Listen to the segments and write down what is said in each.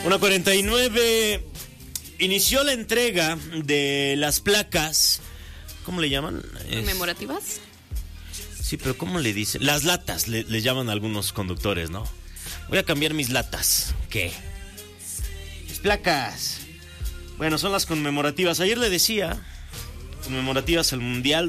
1:49. Inició la entrega de las placas. ¿Cómo le llaman? ¿Conmemorativas? Sí, pero ¿cómo le dicen? Las latas le llaman algunos conductores, ¿no? Voy a cambiar mis latas. ¿Qué? Mis placas. Bueno, son las conmemorativas. Ayer le decía, conmemorativas al Mundial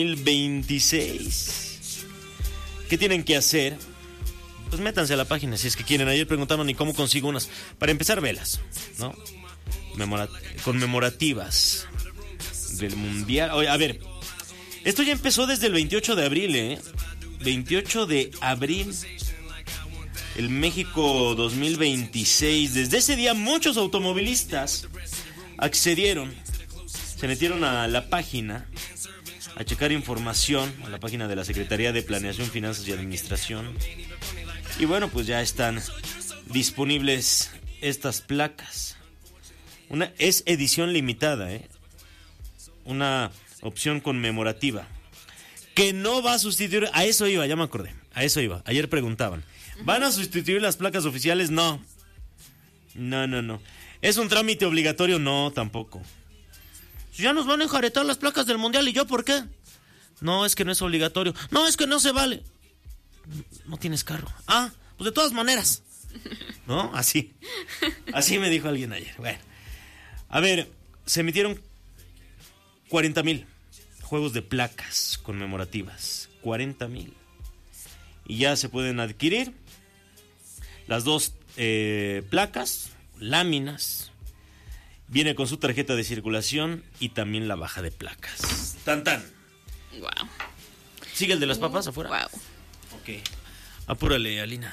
2026. ¿Qué tienen que hacer? Pues métanse a la página si es que quieren. Ayer preguntaban, ¿y cómo consigo unas? Para empezar, velas, ¿no? Conmemorativas del Mundial. Oye, a ver, esto ya empezó desde el 28 de abril, ¿eh? 28 de abril. El México 2026. Desde ese día muchos automovilistas accedieron, se metieron a la página a checar información, a la página de la Secretaría de Planeación, Finanzas y Administración. Y bueno, pues ya están disponibles estas placas. Es edición limitada, una opción conmemorativa que no va a sustituir. A eso iba, ya me acordé. A eso iba. Ayer preguntaban, ¿van a sustituir las placas oficiales? No. No. ¿Es un trámite obligatorio? No, tampoco. Ya nos van a enjaretar las placas del Mundial. ¿Y yo por qué? No, es que no es obligatorio. No, es que no se vale. No tienes carro. Ah, pues de todas maneras. ¿No? Así me dijo alguien ayer. Bueno. A ver, se emitieron 40,000 juegos de placas conmemorativas. 40,000. Y ya se pueden adquirir las dos placas, láminas. Viene con su tarjeta de circulación y también la baja de placas. Tan. Wow. ¿Sigue el de las papas afuera? Wow. Ok. Apúrale, Alina.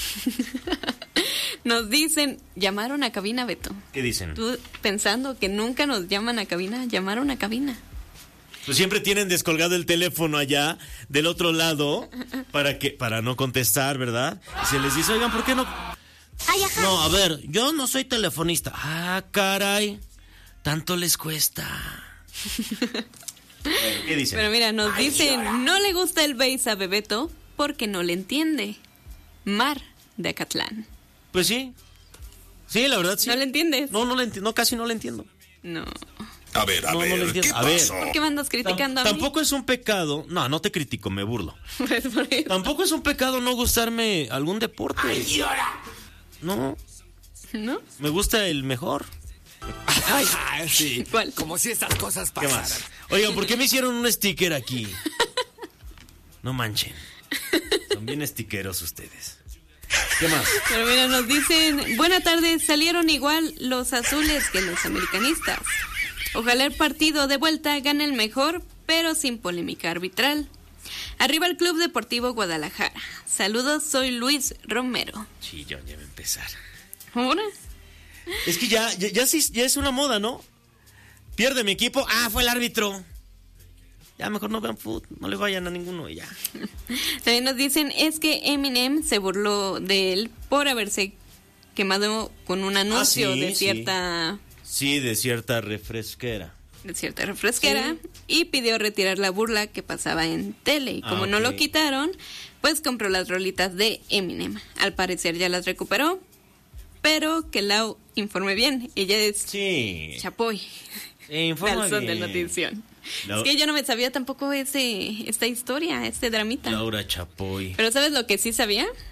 Nos dicen, llamaron a cabina, Beto. ¿Qué dicen? Tú pensando que nunca nos llaman a cabina, llamaron a cabina. Pues siempre tienen descolgado el teléfono allá del otro lado para no contestar, ¿verdad? Y se les dice, oigan, ¿por qué no? Ay, ajá. No, a ver, yo no soy telefonista. Ah, caray, tanto les cuesta. Bueno, ¿qué dicen? Pero mira, nos dicen, no le gusta el Beis a Bebeto porque no le entiende. Mar de Acatlán. Pues sí. Sí, la verdad sí. ¿No le entiendes? No le entiendo, casi no le entiendo. No. A ver, no le entiendo. ¿qué a ver, pasó? ¿Por qué me andas criticando a mí? Tampoco es un pecado. No te critico, me burlo. Pues por eso. Tampoco es un pecado no gustarme algún deporte. ¡Ay, ahora! No, ¿No? me gusta el mejor. Ay, sí. ¿Cuál? Como si estas cosas ¿Qué pasaran. más? Oigan, ¿por qué me hicieron un sticker aquí? No manchen. Son bien stickeros ustedes. ¿Qué más? Pero mira, nos dicen, buena tarde, salieron igual los azules que los americanistas. Ojalá el partido de vuelta gane el mejor, pero sin polémica arbitral. Arriba el Club Deportivo Guadalajara. Saludos, soy Luis Romero. Chillón, ya va a empezar. ¿Ahora? Es que ya es una moda, ¿no? Pierde mi equipo, fue el árbitro. Ya mejor no vean fútbol, no le vayan a ninguno y ya. También nos dicen, es que Eminem se burló de él por haberse quemado con un anuncio de cierta... Sí, de cierta refresquera. De cierta refresquera, sí. Y pidió retirar la burla que pasaba en tele. Y como no lo quitaron, pues compró las rolitas de Eminem. Al parecer ya las recuperó, pero que Lau informe bien. Ella es Chapoy. Informa del Son bien. de Notición. Es que yo no me sabía tampoco esta historia, este dramita. Laura Chapoy. Pero ¿sabes lo que sí sabía?